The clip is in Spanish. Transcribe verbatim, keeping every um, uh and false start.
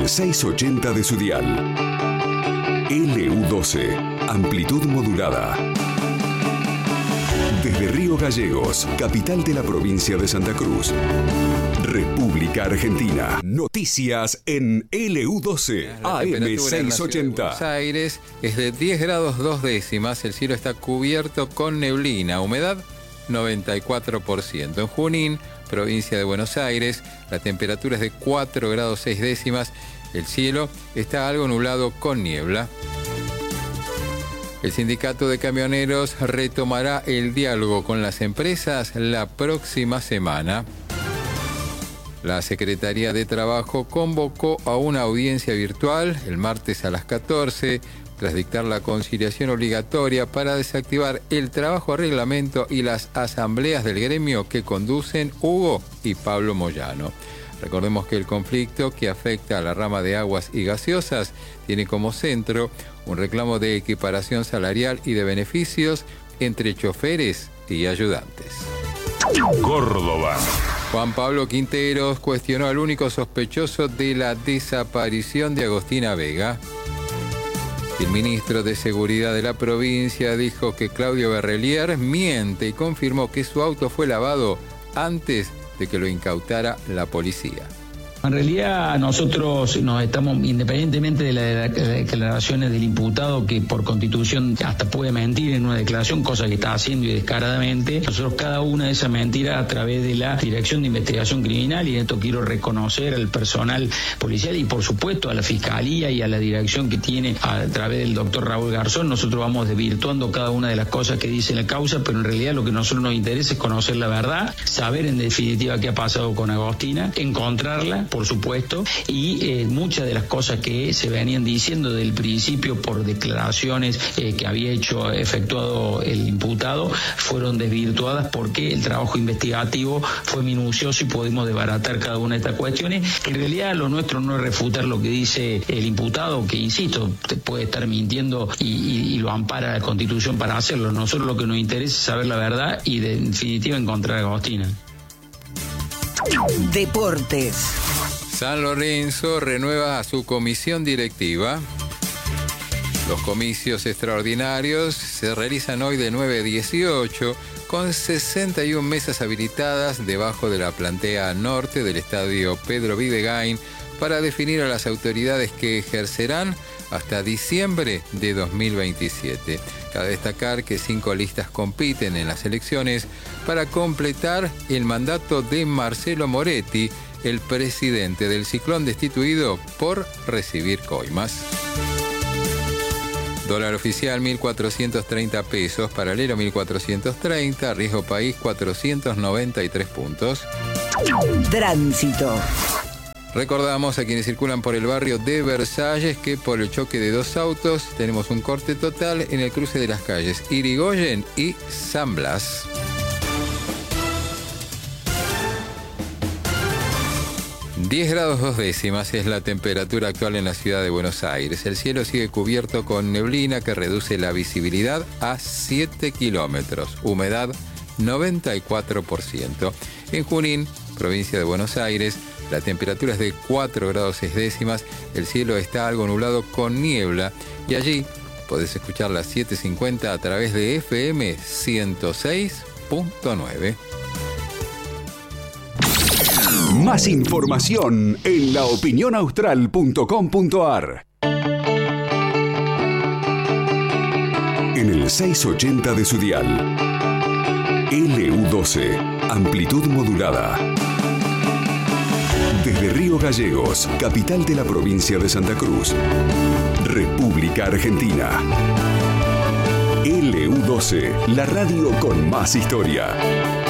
seiscientos ochenta de su dial. L U doce, amplitud modulada. Desde Río Gallegos, capital de la provincia de Santa Cruz, República Argentina. Noticias en L U doce, A M seiscientos ochenta. Buenos Aires es de diez grados dos décimas. El cielo está cubierto con neblina. Humedad noventa y cuatro por ciento. En Junín, provincia de Buenos Aires, la temperatura es de cuatro grados seis décimas. El cielo está algo nublado con niebla. El sindicato de camioneros retomará el diálogo con las empresas la próxima semana. La Secretaría de Trabajo convocó a una audiencia virtual el martes a las catorce, tras dictar la conciliación obligatoria para desactivar el trabajo a reglamento y las asambleas del gremio que conducen Hugo y Pablo Moyano. Recordemos que el conflicto que afecta a la rama de aguas y gaseosas tiene como centro un reclamo de equiparación salarial y de beneficios entre choferes y ayudantes. Córdoba. Juan Pablo Quinteros cuestionó al único sospechoso de la desaparición de Agostina Vega. El ministro de Seguridad de la provincia dijo que Claudio Berrelier miente y confirmó que su auto fue lavado antes de que lo incautara la policía. En realidad nosotros nos estamos, independientemente de las declaraciones del imputado, que por constitución hasta puede mentir en una declaración, cosa que está haciendo y descaradamente, nosotros cada una de esas mentiras a través de la Dirección de Investigación Criminal, y en esto quiero reconocer al personal policial y por supuesto a la Fiscalía y a la dirección que tiene a través del doctor Raúl Garzón, nosotros vamos desvirtuando cada una de las cosas que dice la causa, pero en realidad lo que a nosotros nos interesa es conocer la verdad, saber en definitiva qué ha pasado con Agostina, encontrarla, por supuesto, y eh, muchas de las cosas que se venían diciendo del principio por declaraciones eh, que había hecho, efectuado el imputado, fueron desvirtuadas porque el trabajo investigativo fue minucioso y pudimos desbaratar cada una de estas cuestiones, que en realidad lo nuestro no es refutar lo que dice el imputado, que insisto, te puede estar mintiendo y, y, y lo ampara la Constitución para hacerlo. Nosotros lo que nos interesa es saber la verdad y de, en definitiva encontrar a Agostina. Deportes. San Lorenzo renueva a su comisión directiva. Los comicios extraordinarios se realizan hoy de nueve a dieciocho con sesenta y una mesas habilitadas debajo de la platea norte del estadio Pedro Videgain para definir a las autoridades que ejercerán hasta diciembre de dos mil veintisiete. Cabe destacar que cinco listas compiten en las elecciones para completar el mandato de Marcelo Moretti, el presidente del Ciclón destituido por recibir coimas. Dólar oficial mil cuatrocientos treinta pesos, paralelo mil cuatrocientos treinta, riesgo país cuatrocientos noventa y tres puntos. Tránsito. Recordamos a quienes circulan por el barrio de Versalles que por el choque de dos autos tenemos un corte total en el cruce de las calles Irigoyen y San Blas. diez grados dos décimas es la temperatura actual en la ciudad de Buenos Aires. El cielo sigue cubierto con neblina que reduce la visibilidad a siete kilómetros. Humedad noventa y cuatro por ciento. En Junín, provincia de Buenos Aires, la temperatura es de cuatro grados seis décimas. El cielo está algo nublado con niebla. Y allí podés escuchar las siete cincuenta a través de F M ciento seis punto nueve. Más información en la opinión austral punto com punto a r. En el seiscientos ochenta de su dial. L U doce, amplitud modulada. Desde Río Gallegos, capital de la provincia de Santa Cruz, República Argentina. L U doce, la radio con más historia.